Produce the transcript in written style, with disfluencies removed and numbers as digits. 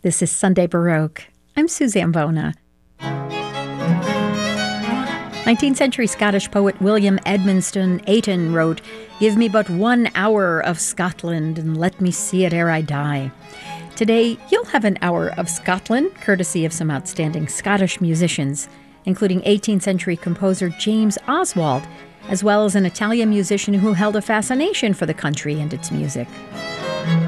This is Sunday Baroque. I'm Suzanne Bona. 19th century Scottish poet William Edmondson Ayton wrote, "Give me but 1 hour of Scotland, and let me see it ere I die." Today, you'll have an hour of Scotland, courtesy of some outstanding Scottish musicians, including 18th century composer James Oswald, as well as an Italian musician who held a fascination for the country and its music.